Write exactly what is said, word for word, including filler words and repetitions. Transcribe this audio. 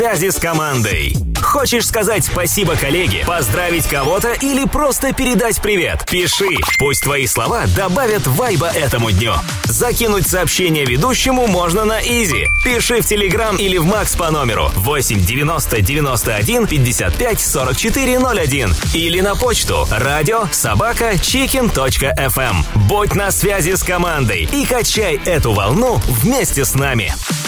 связи с командой. Хочешь сказать спасибо коллеге, поздравить кого-то или просто передать привет? Пиши. Пусть твои слова добавят вайба этому дню. Закинуть сообщение ведущему можно на Изи. Пиши в Телеграм или в Макс по номеру восемь девяносто девяносто один пятьдесят пять сорок четыре ноль один или на почту радио собака чикен точка эф эм. Будь на связи с командой и качай эту волну вместе с нами.